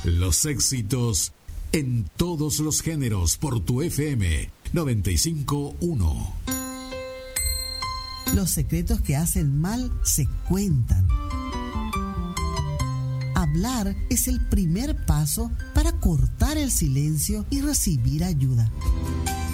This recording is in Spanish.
Los éxitos en todos los géneros por tu FM 95.1. Los secretos que hacen mal se cuentan. Hablar es el primer paso para cortar el silencio y recibir ayuda.